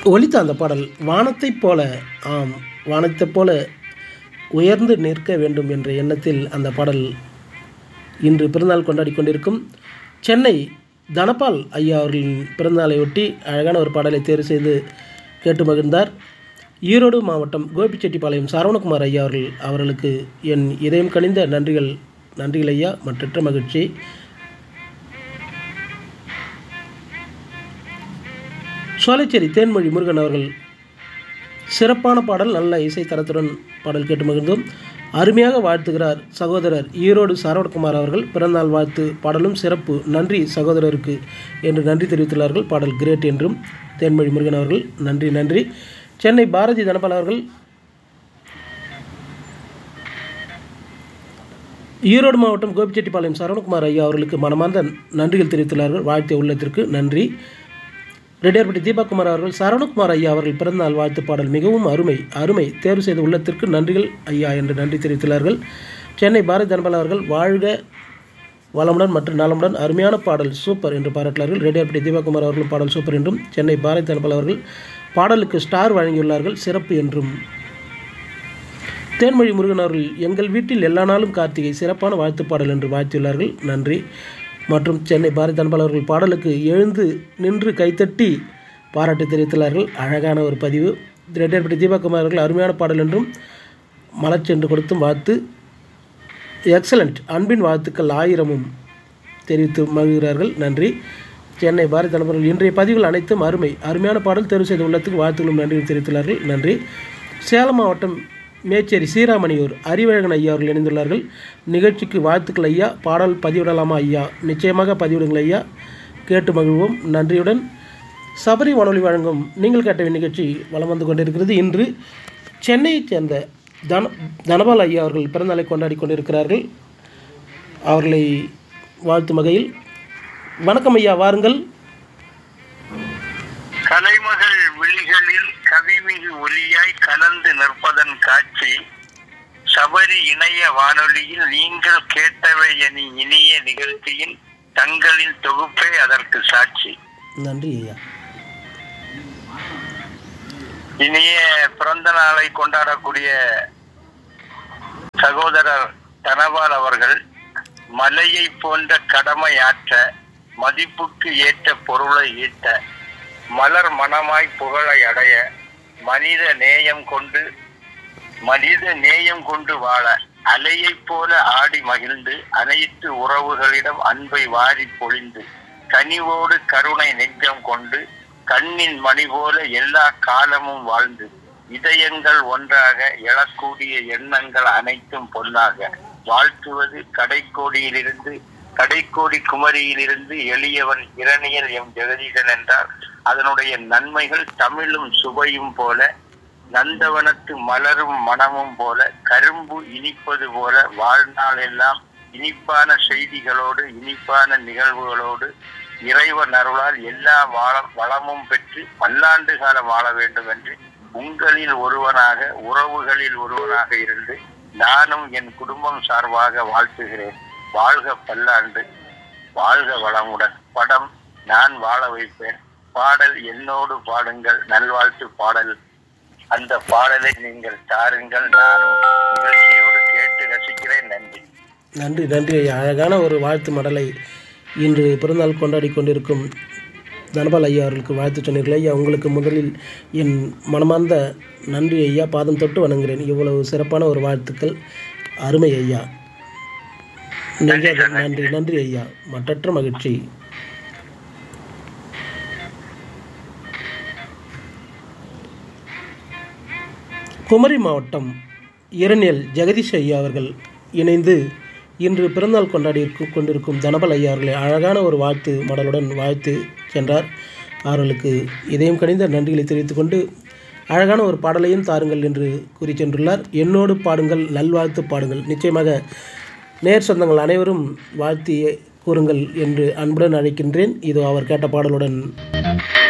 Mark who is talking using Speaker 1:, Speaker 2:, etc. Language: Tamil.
Speaker 1: ஒலித்த அந்த பாடல் வானத்தைப் போல, ஆம், வானத்தைப் போல உயர்ந்து நிற்க வேண்டும் என்ற எண்ணத்தில் அந்த பாடல் இன்று பிறந்தநாள் கொண்டாடி கொண்டிருக்கும் சென்னை தனபால் ஐயா அவர்களின் பிறந்தநாளையொட்டி அழகான ஒரு பாடலை தேர்வு செய்து கேட்டு மகிழ்ந்தார். ஈரோடு மாவட்டம் கோபிச்செட்டிப்பாளையம் சரவணகுமார் ஐயா அவர்களுக்கு என் இதயம் கனிந்த நன்றிகள் ஐயா, மற்றற்ற மகிழ்ச்சி. சோலைச்சேரி தேன்மொழி முருகன் அவர்கள் சிறப்பான பாடல், நல்ல இசை தரத்துடன் பாடல் கேட்டு மகிழ்ந்தோம். அருமையாக வாழ்த்துகிறார் சகோதரர் ஈரோடு சரவணகுமார் அவர்கள். பிறந்தநாள் வாழ்த்து பாடலும் சிறப்பு, நன்றி சகோதரருக்கு என்று நன்றி தெரிவித்துள்ளார்கள். பாடல் கிரேட் என்றும் தேன்மொழி முருகன் அவர்கள் நன்றி. சென்னை பாரதி தனபால் அவர்கள் ஈரோடு மாவட்டம் கோபிச்செட்டிப்பாளையம் சரவணகுமார் ஐயா அவர்களுக்கு மனமார்ந்த நன்றிகள் தெரிவித்துள்ளார்கள். வாழ்த்திய உள்ளத்திற்கு நன்றி. ரெட்டியார்பட்டி தீபக்குமார் அவர்கள் சரவணகுமார் ஐயா அவர்கள் பிறந்தநாள் வாழ்த்து பாடல் மிகவும் அருமை தேர்வு செய்த உள்ளத்திற்கு நன்றிகள் ஐயா என்று நன்றி தெரிவித்துள்ளார்கள். சென்னை பாரதி தனபால் அவர்கள் வாழ்க வளமுடன் மற்றும் நலமுடன், அருமையான பாடல் சூப்பர் என்று பாராட்டினார்கள். ரெட்டியார்பட்டி தீபக்குமார் அவர்கள் பாடல் சூப்பர் என்றும், சென்னை பாரதி தனபால் அவர்கள் பாடலுக்கு ஸ்டார் வழங்கியுள்ளார்கள், சிறப்பு என்றும். தேன்மொழி முருகன் அவர்கள் எங்கள் வீட்டில் எல்லா நாளும் கார்த்திகை, சிறப்பான வாழ்த்து பாடல் என்று வாழ்த்தியுள்ளார்கள், நன்றி. மற்றும் சென்னை பாரதி தனபால் அவர்கள் பாடலுக்கு எழுந்து நின்று கைத்தட்டி பாராட்டு தெரிவித்துள்ளார்கள், அழகான ஒரு பதிவு. ரெட்டியார்பட்டி தீபக்குமார் அவர்கள் அருமையான பாடல் என்றும் மலர்ச்சென்று கொடுத்தும் வாழ்த்து எக்ஸலண்ட், அன்பின் வாழ்த்துக்கள் 1000ம் தெரிவித்து மகிழ்கிறார்கள், நன்றி. சென்னை பாரதி தனபால் இன்றைய பதிவுகள் அனைத்தும் அருமையான பாடல் தேர்வு செய்த உள்ளத்துக்கு வாழ்த்துக்களும் நன்றியும் தெரிவித்துள்ளார்கள், நன்றி. சேலம் மாவட்டம் மேச்சேரி சீராமணியூர் அறிவழகன் ஐயா அவர்கள் இணைந்துள்ளார்கள். நிகழ்ச்சிக்கு வாழ்த்துக்கள் ஐயா, பாடல் பதிவிடலாமா ஐயா? நிச்சயமாக பதிவிடுங்கள் ஐயா, கேட்டு மகிழ்வோம், நன்றியுடன். சபரி வானொலி வழங்கும் நீங்கள் கேட்ட நிகழ்ச்சி வலம் வந்து கொண்டிருக்கிறது. இன்று சென்னையைச் சேர்ந்த தனபால் ஐயா அவர்கள் பிறந்தநாளை கொண்டாடி கொண்டிருக்கிறார்கள். அவர்களை வாழ்த்தும் வகையில் வணக்கம் ஐயா, வாருங்கள்.
Speaker 2: கலைமகள் விழிகளில் கவிமிகு ஒலியாய் கலந்து நிற்பதன் காட்சி சபரி இணைய வானொலியில் நீங்கள் கேட்டவை என இனிய நிகழ்ச்சியின் தங்களின் தொகுப்பே அதற்கு சாட்சி.
Speaker 1: நன்றி ஐயா.
Speaker 2: இனிய பிறந்த நாளை கொண்டாடக்கூடிய சகோதரர் தனபால் அவர்கள் மலையை போன்ற கடமையாற்ற, மதிப்புக்கு ஏற்ற பொருளை ஈட்ட, மலர் மனமாய் புகழை அடைய, மனித நேயம் கொண்டு வாழ, அலையைப் போல ஆடி மகிழ்ந்து, அனைத்து உறவுகளிடம் அன்பை வாரி பொழிந்து, கனிவோடு கருணை நெஞ்சம் கொண்டு, கண்ணின் மணி போல எல்லா காலமும் வாழ்ந்து, இதயங்கள் ஒன்றாக எழக்கூடிய எண்ணங்கள் அனைத்தும் பொன்னாக, வாழ்த்துவது கடைக்கோடி குமரியிலிருந்து எளியவன் இரணியல் எம் ஜெகதீசன் என்றால் அதனுடைய நன்மைகள் தமிழும் சுவையும் போல, நந்தவனத்து மலரும் மனமும் போல, கரும்பு இனிப்பது போல, வாழ்நாள் எல்லாம் இனிப்பான செய்திகளோடு இனிப்பான நிகழ்வுகளோடு இறைவன் அருளால் எல்லா வளமும் பெற்று பல்லாண்டு காலம் வாழ வேண்டும் என்று உங்களில் ஒருவனாக, உறவுகளில் ஒருவனாக இருந்து நானும் என் குடும்பம் சார்பாக வாழ்த்துகிறேன். வாழ்க பல்லாண்டு, வாழ்க வளமுடன். படம் நான் வாழ வைப்பேன். பாடல் என்னோடு பாடுங்கள், நல்வாழ்த்து பாடல். அந்த பாடலை நீங்கள் தாருங்கள், நானும் நிகழ்ச்சியோடு கேட்டு ரசிக்கிறேன்.
Speaker 1: நன்றி ஐயா. அழகான ஒரு வாழ்த்து மடலை இன்று பிறந்தநாள் கொண்டாடி கொண்டிருக்கும் தனபால் ஐயா அவர்களுக்கு வாழ்த்து சொன்னீர்கள் ஐயா. உங்களுக்கு முதலில் என் மனமார்ந்த நன்றி ஐயா, பாதம் தொட்டு வணங்குகிறேன். இவ்வளவு சிறப்பான ஒரு வாழ்த்துக்கள், அருமை ஐயா, நன்றி ஐயா, மற்றற்ற மகிழ்ச்சி. குமரி மாவட்டம் இரணியல் ஜெகதீஷ் ஐயா அவர்கள் இணைந்து இன்று பிறந்தநாள் கொண்டாடி கொண்டிருக்கும் தனபால் ஐயா அவர்களை அழகான ஒரு வாழ்த்து மடலுடன் வாழ்த்து சென்றார். அவர்களுக்கு இதயம் கனிந்த நன்றிகளை தெரிவித்துக் கொண்டு அழகான ஒரு பாடலையும் தாருங்கள் என்று கூறி சென்றுள்ளார். என்னோடு பாடுங்கள், நல்வாழ்த்து பாடுங்கள். நிச்சயமாக நேர் சொந்தங்கள் அனைவரும் வாழ்த்தி கூறுங்கள் என்று அன்புடன் அழைக்கின்றேன். இது அவர் கேட்ட பாடலுடன்